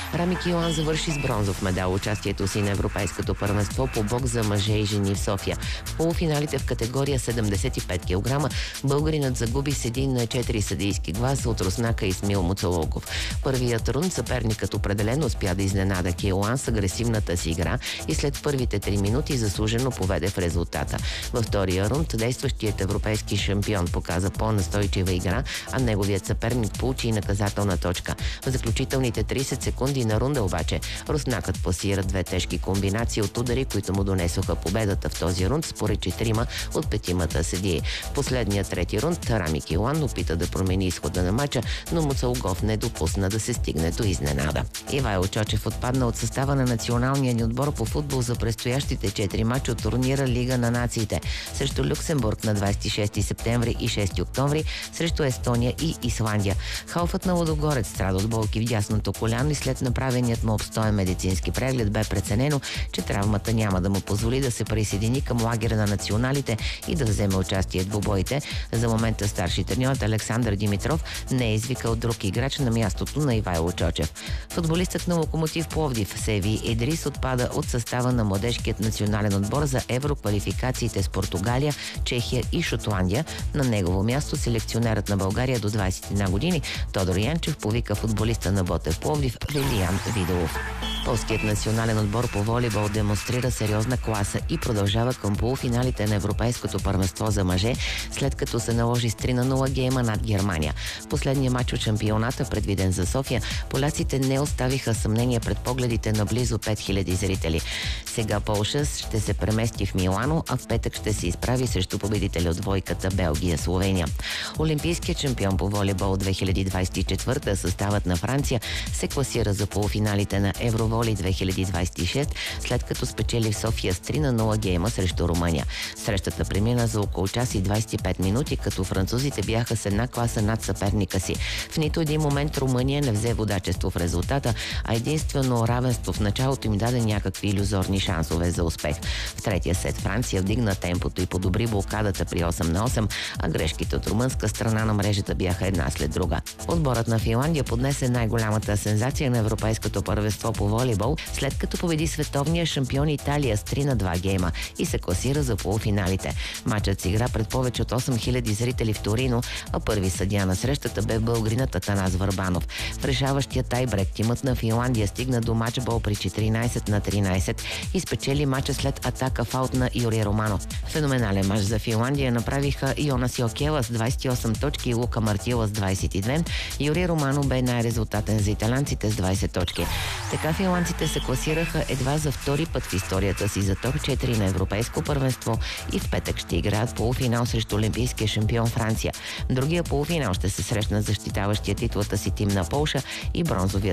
Рами Килан завърши с бронзов медал участието си на Европейското първенство по бокс за мъже и жени в София. В полуфиналите в категория 75 кг българинът загуби с 1-4 съдийски глас от руснака Исмил Муцалоков. Първият рунд съперникът определено успя да изненада Килан с агресивната си игра и след първите 3 минути заслужено поведе в резултата. Във втория рунд действащият европейски шампион показа по-настойчива игра, а неговият съперник получи и наказателна точка. В заключителните 30 секунди на рунда обаче руснакът пласира 2 тежки комбинации от удари, които му донесоха победата в този рунд според 4 от 5 съдии. В последния трети рунд Рами Килан опита да промени изхода на матча, но Муцалогов не допусна да се стигне до изненада. Ивайло Чочев отпадна от състава на националния ни отбор по футбол за предстоящите 4 мача от турнира Лига на нациите срещу Люксембург на 26 септември и 6 октомври, срещу Естония и Исландия. Халфът на Лудогорец страда от болки в дясното коляно и след направеният му обстоен медицински преглед бе преценено, че травмата няма да му позволи да се присъедини към лагера на националите и да вземе участие в двубоите. За момента старши треньорът Александър Димитров не е извикал друг играч на мястото на Ивайло Чочев. Футболистът на Локомотив Пловдив Севи Идрис отпада от състава на младежкият национален отбор за евроквалификациите с Португалия, Чехия и Шотландия. На негово място селекционерът на България до 21 години Тодор Янчев повика футболиста на Ботев Пловдив Велиян Видолов. Полският национален отбор по волейбол демонстрира сериозна класа и продължава към полуфиналите на Европейското първенство за мъже, след като се наложи с 3-0 гейма над Германия. В последния матч от шампионата, предвиден за София, поляците не оставиха съмнение пред погледите на близо 5000 зрители. Сега Полша ще се премести в Милано, а в петък ще се изправи срещу победителя от двойката Белгия-Словения. Олимпийският шампион по волейбол 2024, съставът на Франция, се класира за полуфиналите на Евроволи 2026, след като спечели в София с 3-0 гейма срещу Румъния. Срещата премина за около час и 25 минути, като французите бяха с една класа над съперника си. В нито един момент Румъния не взе водачество в резултата, а единствено равенство в началото им даде някакви илюзорни шансове за успех. В третия сет Франция вдигна темпото и подобри блокадата при 8-8, а грешките от румънска страна на мрежата бяха една след друга. Отборът на Финландия поднесе най-голямата сензация на Европейското първенство по волейбол, след като победи световния шампион Италия с 3-2 гейма и се класира за полуфиналите. Матчът се игра пред повече от 8000 зрители в Торино, а първи съдия на срещата бе българинът Атанас Върбанов. В решаващия тайбрек тимът на Финландия стигна до матчбол при 14-13 и спечели матча след атака фаут на Юрий Романов. Феноменален матч за Финландия направиха Йонас Йокела с 28 точки и Лука Мартила с 22. Юрий Романов бе най-резултатен за италянците с 20 точки. Така финландците се класираха едва за втори път в историята си за топ 4 на Европейско първенство и в петък ще играят полуфинал срещу олимпийския шампион Франция. Другия полуфинал ще се срещнат защитаващия титлата си тим на Полша и бронзовият